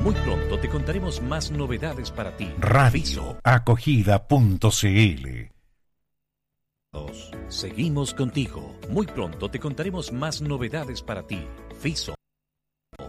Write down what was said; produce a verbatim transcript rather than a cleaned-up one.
Muy pronto te contaremos más novedades para ti. Radio Acogida punto cl. Seguimos contigo. Muy pronto te contaremos más novedades para ti. Fiso.